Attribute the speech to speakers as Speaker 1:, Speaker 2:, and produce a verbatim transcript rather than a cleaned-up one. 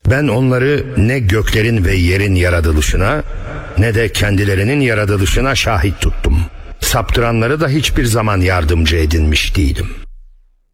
Speaker 1: Ben onları ne göklerin ve yerin yaratılışına ne de kendilerinin yaratılışına şahit tuttum. Saptıranları da hiçbir zaman yardımcı edinmiş değilim.